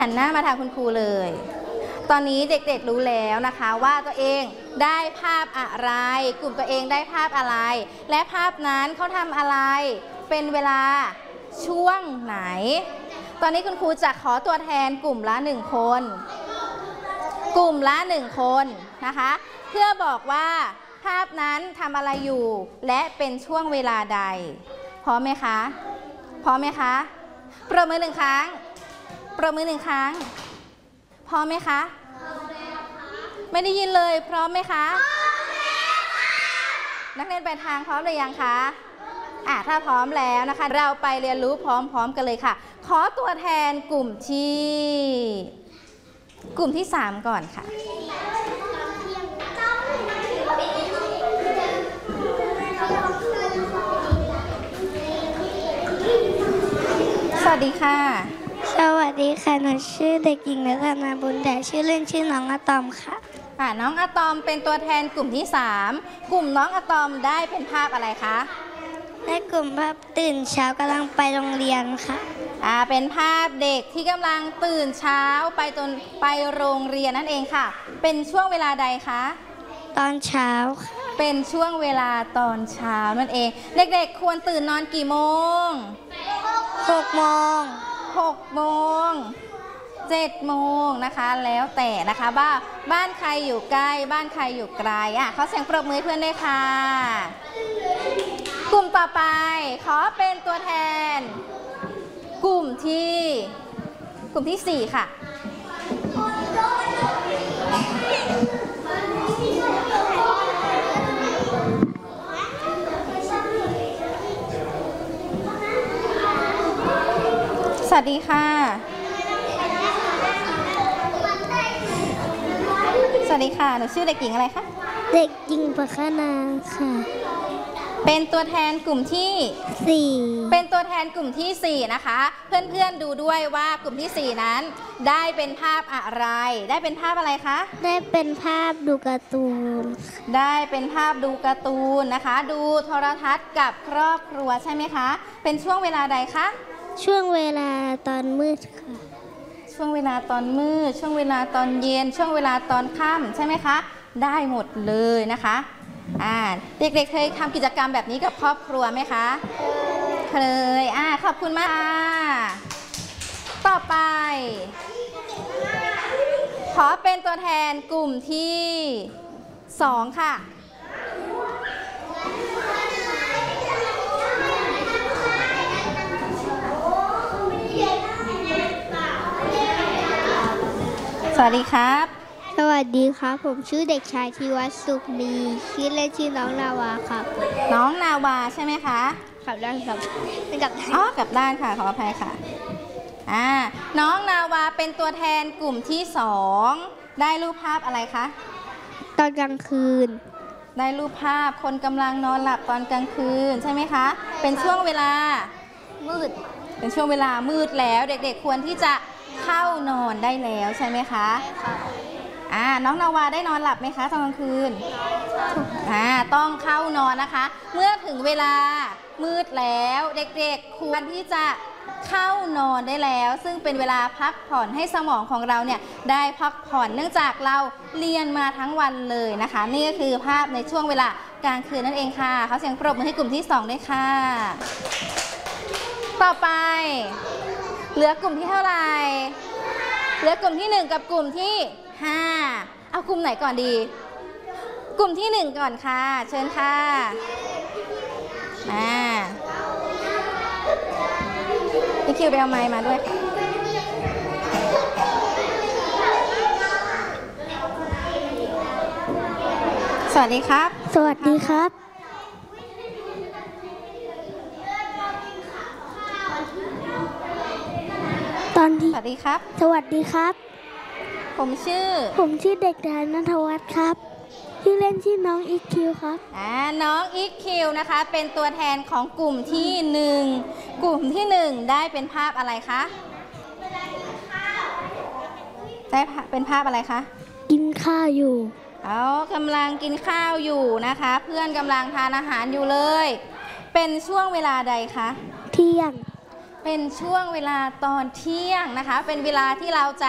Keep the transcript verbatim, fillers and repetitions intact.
หันหน้ามาทางคุณครูเลยตอนนี้เด็กๆรู้แล้วนะคะว่าตัวเองได้ภาพอะไรกลุ่มตัวเองได้ภาพอะไรและภาพนั้นเขาทำอะไรเป็นเวลาช่วงไหนตอนนี้คุณครูจะขอตัวแทนกลุ่มละหนึ่งคนกลุ่มละหนึ่งคนนะคะเพื่อบอกว่าภาพนั้นทำอะไรอยู่และเป็นช่วงเวลาใดพร้อมไหมคะพร้อมไหมคะปรบมือหนึ่งครั้งปรบมือหนึ่งครั้งพร้อมไหมคะไม่ได้ยินเลยพร้อมไหมคะนักเรียนไปทางพร้อมหรือยังคะอ่ะถ้าพร้อมแล้วนะคะเราไปเรียนรู้พร้อมๆกันเลยค่ะขอตัวแทนกลุ่มที่กลุ่มที่สามก่อนค่ะสวัสดีค่ะสวัสดีค่ะหนูชื่อเด็กหญิงรัตนาบุญแต่ชื่อเล่นชื่อน้องอะตอมค่ะค่ะน้องอะตอมเป็นตัวแทนกลุ่มที่สามกลุ่มน้องอะตอมได้เป็นภาพอะไรคะได้กลุ่มภาพตื่นเช้ากำลังไปโรงเรียนค่ะอ่าเป็นภาพเด็กที่กำลังตื่นเช้าไปจนไปโรงเรียนนั่นเองค่ะเป็นช่วงเวลาใดคะตอนเช้าค่ะเป็นช่วงเวลาตอนเช้านั่นเองเด็กๆควรตื่นนอนกี่โมงหกโมงหกโมงเจ็ดโมงนะคะแล้วแต่นะคะบ้านบ้านใครอยู่ใกล้บ้านใครอยู่ไกลอ่ะขอเสียงปรบมือเพื่อนด้วยค่ะกลุ่มต่อไปขอเป็นตัวแทนกลุ่มที่กลุ่มที่สี่ค่ะสวัสดีค่ะสวัสดีค่ะหนูชื่อเด็กหญิงอะไรคะเด็กหญิงประคนาค่ะเป็นตัวแทนกลุ่มที่สี่เป็นตัวแทนกลุ่มที่สี่นะคะเพื่อนๆดูด้วยว่ากลุ่มที่สี่นั้นได้เป็นภาพอะไรได้เป็นภาพอะไรคะได้เป็นภาพดูการ์ตูนได้เป็นภาพดูการ์ตูนนะคะดูโทรทัศน์กับครอบครัวใช่ไหมคะเป็นช่วงเวลาใดคะช่วงเวลาตอนมืดค่ะช่วงเวลาตอนมืดช่วงเวลาตอนเย็นช่วงเวลาตอนค่ำใช่ไหมคะได้หมดเลยนะคะอ่าเด็กๆเคยทำกิจกรรมแบบนี้กับครอบครัวไหมคะเคยอ่าขอบคุณมากต่อไปขอเป็นตัวแทนกลุ่มที่สองค่ะสวัสดีครับสวัสดีครับผมชื่อเด็กชายธีวัฒน์สุขมีชื่อเล่นชื่อน้องนาวาครับน้องนาวาใช่ไหมคะกลับด้านครับเป็นกลับด้านอ๋อกลับด้านค่ะขออภัยค่ะอ่าน้องนาวาเป็นตัวแทนกลุ่มที่สองได้รูปภาพอะไรคะตอนกลางคืนได้รูปภาพคนกำลังนอนหลับตอนกลางคืนใช่ไหมคะเป็นช่วงเวลามืดเป็นช่วงเวลามืดแล้วเด็กๆควรที่จะเข้านอนได้แล้วใช่ไหมคะอ่าน้องนาวาได้นอนหลับไหมคะตอนกลางคืนอ่าต้องเข้านอนนะคะเมื่อถึงเวลามืดแล้วเด็กๆควรที่จะเข้านอนได้แล้วซึ่งเป็นเวลาพักผ่อนให้สมองของเราเนี่ยได้พักผ่อนเนื่องจากเราเรียนมาทั้งวันเลยนะคะนี่ก็คือภาพในช่วงเวลากลางคืนนั่นเองค่ะขอเสียงปรบมือให้กลุ่มที่สองด้วยค่ะต่อไปเหลือกลุ่มที่เท่าไหร่เหลือกลุ่มที่หนึ่งกับกลุ่มที่ห้าเอากลุ่มไหนก่อนดีกลุ่มที่หนึ่งก่อนค่ะเชิญค่ะมาพี่คิวไปเอาไมค์มาด้วยสวัสดีครับสวัสดีครับตอนที่สวัสดีครับสวัสดีครับผมชื่อผมชื่อเด็กชายณัฐวัฒน์ครับชื่อเล่นชื่อน้องอีคิวครับอ่าน้องอีคิวนะคะเป็นตัวแทนของกลุ่มที่หนึ่งกลุ่มที่หนึ่งได้เป็นภาพอะไรคะได้เป็นภาพอะไรคะกินข้าวอยู่เอากำลังกินข้าวอยู่นะคะเพื่อนกำลังทานอาหารอยู่เลยเป็นช่วงเวลาใดคะเที่ยงเป็นช่วงเวลาตอนเที่ยงนะคะ เป็นเวลาที่เราจะ